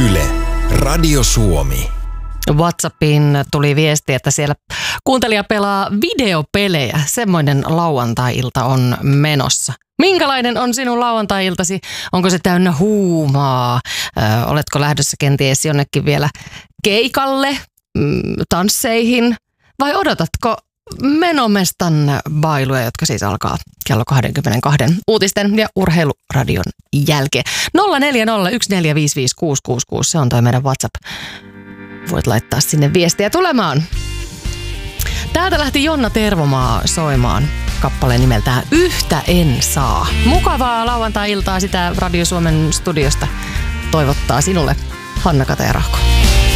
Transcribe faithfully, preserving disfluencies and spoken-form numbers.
Yle, Radio Suomi. WhatsAppiin tuli viesti, että siellä kuuntelija pelaa videopelejä. Semmoinen lauantai-ilta on menossa. Minkälainen on sinun lauantai-iltasi? Onko se täynnä huumaa? Ö, oletko lähdössä kenties jonnekin vielä keikalle, mm, tansseihin? Vai odotatko menomestan bailuja, jotka siis alkaa kello kaksikymmentäkaksi uutisten ja urheiluradion jälkeen? nolla neljä nolla yksi neljä viisi viisi kuusi kuusi kuusi, se on toi meidän WhatsApp. Voit laittaa sinne viestiä tulemaan. Täältä lähti Jonna Tervomaa soimaan kappaleen nimeltään Yhtä en saa. Mukavaa lauantai-iltaa, sitä Radio Suomen studiosta toivottaa sinulle Hanna Kataja Rahko.